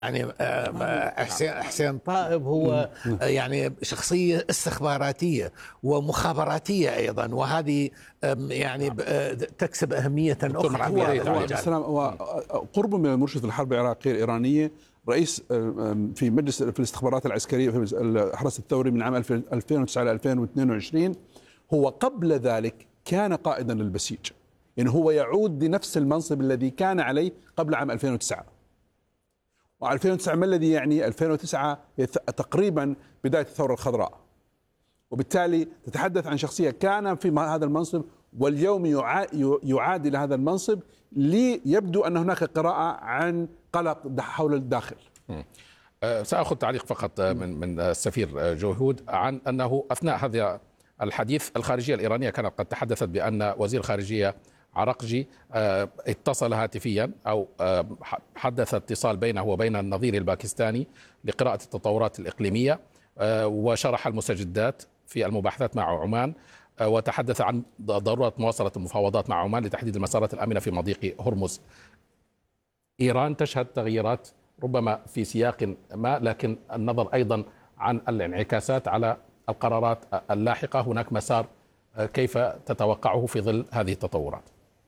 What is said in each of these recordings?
يعني حسين طائب هو يعني شخصية استخباراتية ومخابراتية أيضا، وهذه يعني تكسب أهمية أخرى. هو قرب من المرشد في الحرب العراقية الإيرانية، رئيس في مجلس في الاستخبارات العسكرية في الحرس الثوري من عام 2009 إلى 2022. هو قبل ذلك كان قائدا للبسيج، يعني هو يعود لنفس المنصب الذي كان عليه قبل عام 2009. و2009 ما الذي يعني 2009 تقريبا بداية الثورة الخضراء، وبالتالي تتحدث عن شخصية كان في هذا المنصب واليوم يعاد إلى هذا المنصب. ليبدو أن هناك قراءة عن قلق حول الداخل. سأخذ تعليق فقط من السفير جوهود عن أنه أثناء هذا الحديث الخارجية الإيرانية كانت قد تحدثت بأن وزير الخارجية عرقجي اتصل هاتفيا أو حدث اتصال بينه وبين النظير الباكستاني لقراءة التطورات الإقليمية، وشرح المستجدات في المباحثات مع عمان، وتحدث عن ضرورة مواصلة المفاوضات مع عمان لتحديد المسارات الآمنة في مضيق هرمز. إيران تشهد تغييرات ربما في سياق ما، لكن النظر أيضا عن الانعكاسات على القرارات اللاحقة، هناك مسار كيف تتوقعه في ظل هذه التطورات؟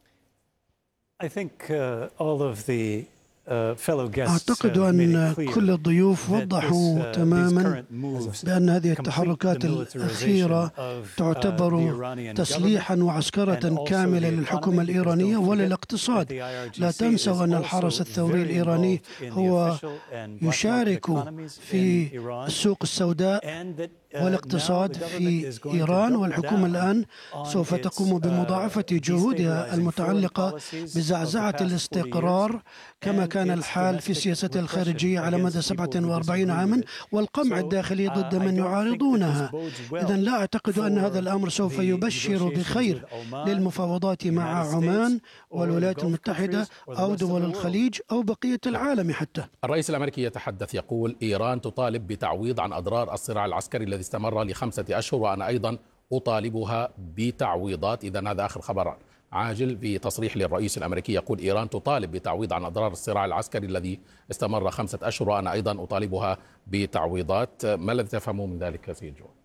أعتقد أن كل الضيوف وضحوا تماما بأن هذه التحركات الأخيرة تعتبر تسليحا وعسكرة كاملة للحكومة الإيرانية وللاقتصاد. لا تنسوا أن الحرس الثوري الإيراني هو يشارك في السوق السوداء والاقتصاد في إيران، والحكومة الآن سوف تقوم بمضاعفة جهودها المتعلقة بزعزعة الاستقرار كما كان الحال في سياستها الخارجية على مدى 47 عاما، والقمع الداخلي ضد من يعارضونها. إذن لا أعتقد أن هذا الأمر سوف يبشر بخير للمفاوضات مع عمان والولايات المتحدة أو دول الخليج أو بقية العالم حتى. الرئيس الأمريكي يتحدث، يقول إيران تطالب بتعويض عن أضرار الصراع العسكري الذي استمر ل5 أشهر، وأنا أيضا أطالبها بتعويضات. إذا هذا آخر خبر عاجل في تصريح للرئيس الأمريكي، يقول إيران تطالب بتعويض عن أضرار الصراع العسكري الذي استمر 5 أشهر، وأنا أيضا أطالبها بتعويضات. ما الذي تفهمه من ذلك سيد جو؟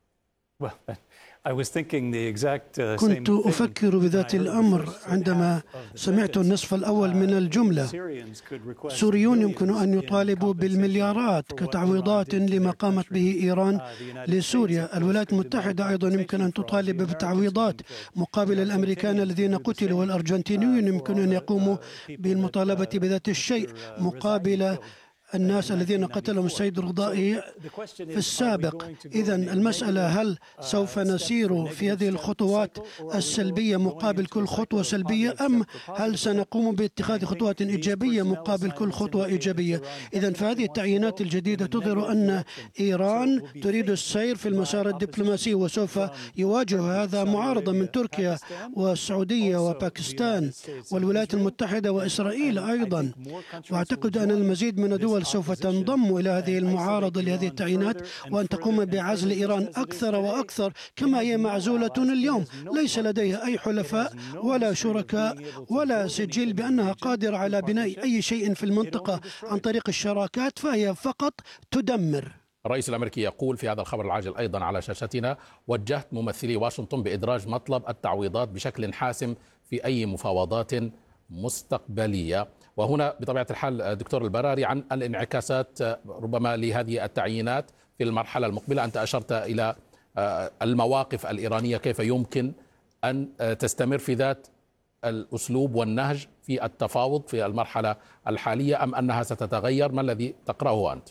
كنت أفكر بذات الأمر عندما سمعت النصف الأول من الجملة. السوريون يمكن أن يطالبوا بالمليارات كتعويضات لما قامت به إيران لسوريا. الولايات المتحدة أيضا يمكن أن تطالب بتعويضات مقابل الأمريكان الذين قتلوا، والأرجنتينيون يمكن أن يقوموا بالمطالبة بذات الشيء مقابل الناس الذين قتلهم السيد الرضائي في السابق. إذن المسألة هل سوف نسير في هذه الخطوات السلبية مقابل كل خطوة سلبية، أم هل سنقوم باتخاذ خطوات إيجابية مقابل كل خطوة إيجابية؟ إذن فهذه التعيينات الجديدة تظهر أن إيران تريد السير في المسار الدبلوماسي، وسوف يواجه هذا معارضة من تركيا والسعودية وباكستان والولايات المتحدة وإسرائيل أيضا. وأعتقد أن المزيد من الدول سوف تنضم إلى هذه المعارضة لهذه التعيينات، وأن تقوم بعزل إيران أكثر وأكثر كما هي معزولة اليوم. ليس لديها أي حلفاء ولا شركاء ولا سجل بأنها قادرة على بناء أي شيء في المنطقة عن طريق الشراكات، فهي فقط تدمر. الرئيس الأمريكي يقول في هذا الخبر العاجل أيضا على شاشتنا: وجهت ممثلي واشنطن بإدراج مطلب التعويضات بشكل حاسم في أي مفاوضات مستقبلية. وهنا بطبيعة الحال دكتور البراري، عن الانعكاسات ربما لهذه التعيينات في المرحلة المقبلة. أنت أشرت إلى المواقف الإيرانية كيف يمكن أن تستمر في ذات الأسلوب والنهج في التفاوض في المرحلة الحالية، أم أنها ستتغير؟ ما الذي تقرأه أنت؟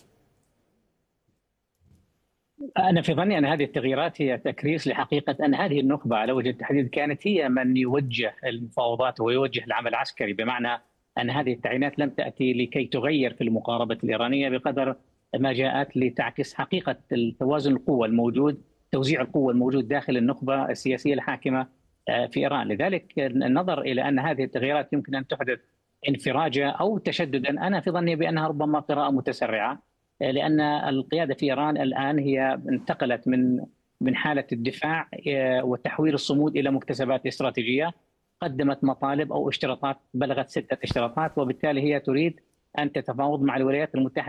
أنا في ظني أن هذه التغييرات هي تكريس لحقيقة أن هذه النخبة على وجه التحديد كانت هي من يوجه المفاوضات ويوجه العمل العسكري، بمعنى أن هذه التعيينات لم تأتي لكي تغير في المقاربة الإيرانية بقدر ما جاءت لتعكس حقيقة التوازن القوة الموجود، توزيع القوة الموجود داخل النخبة السياسية الحاكمة في إيران. لذلك النظر إلى أن هذه التغييرات يمكن أن تحدث انفراجا أو تشددا، أنا في ظني بأنها ربما قراءة متسرعة، لأن القيادة في إيران الآن هي انتقلت من حالة الدفاع وتحويل الصمود إلى مكتسبات استراتيجية. قدمت مطالب أو اشتراطات بلغت 6 اشتراطات، وبالتالي هي تريد ان تتفاوض مع الولايات المتحده